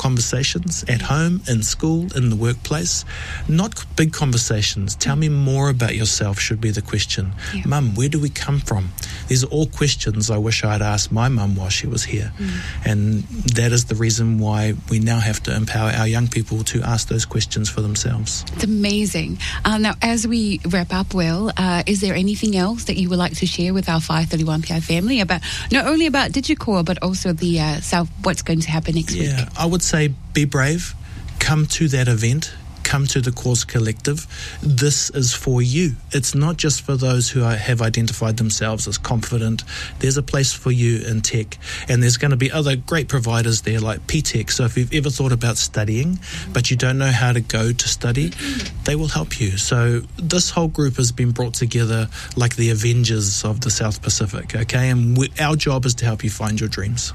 conversations at home, in school, in the workplace. Not big conversations. Tell me more about yourself should be the question. Yeah. Mum, where do we come from? These are all questions I wish I'd asked my mum while she was here. And that is the reason why we now have to empower our young people to ask those questions for themselves. It's amazing. Now, as we wrap up, Will, is there anything else that you would like to share with our 531PI family about not only about DigiCore but also the what's going to happen next week? Yeah, I would say be brave. Come to that event. Come to the Cause Collective. This is for you. It's not just for those who have identified themselves as confident. There's a place for you in tech, and there's going to be other great providers there like P-Tech. So if you've ever thought about studying but you don't know how to go to study, they will help you. So this whole group has been brought together like the Avengers of the South Pacific, okay? And our job is to help you find your dreams.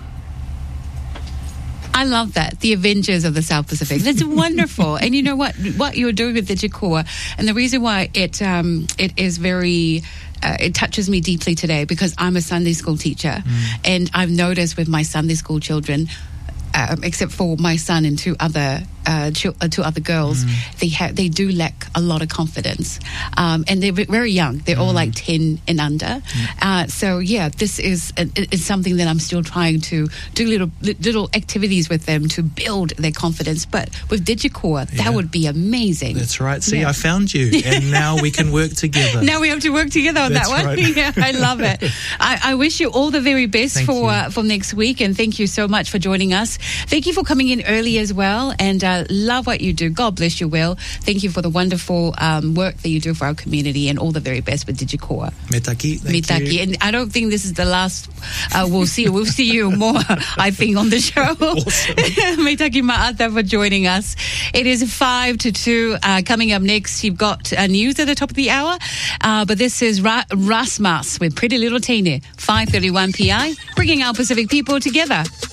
I love that. The Avengers of the South Pacific. That's wonderful. And you know what you're doing with DigiCore, and the reason why it is very... it touches me deeply today because I'm a Sunday school teacher, and I've noticed with my Sunday school children, except for my son and two other girls, they do lack a lot of confidence, and they're very young. They're all like 10 and under. So yeah, this is it's something that I'm still trying to do little activities with them to build their confidence. But with DigiCore, that would be amazing. That's right. See, I found you, and now we can work together. Now we have to work together on that one. Right. Yeah, I love it. I wish you all the very best for next week, and thank you so much for joining us. Thank you for coming in early as well, and love what you do. God bless you, Will. Thank you for the wonderful work that you do for our community, and all the very best with DigiCore. Metaki. Thank you. And I don't think this is the last. We'll see you more, I think, on the show. Awesome. Metaki ma'ata for joining us. It is 5 to 2. Coming up next, you've got news at the top of the hour. But this is Rasmus with Pretty Little Tine, 531 PI, bringing our Pacific people together.